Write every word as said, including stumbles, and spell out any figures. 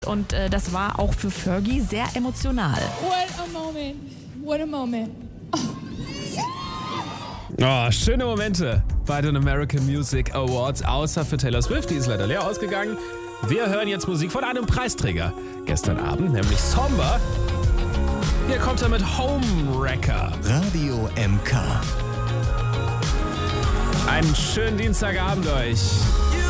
Und äh, das war auch für Fergie sehr emotional. What a moment. What a moment. Oh, schöne Momente bei den American Music Awards, außer für Taylor Swift, die ist leider leer ausgegangen. Wir hören jetzt Musik von einem Preisträger gestern Abend, nämlich Somber. Hier kommt er mit Homewrecker. Radio M K. Einen schönen Dienstagabend euch.